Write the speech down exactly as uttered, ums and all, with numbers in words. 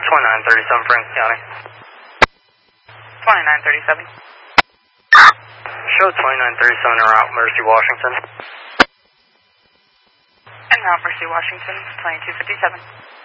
twenty-nine thirty-seven, Franklin County. twenty-nine thirty-seven. Show twenty-nine thirty-seven en route Mercy, Washington. En route Mercy, Washington, twenty-two fifty-seven.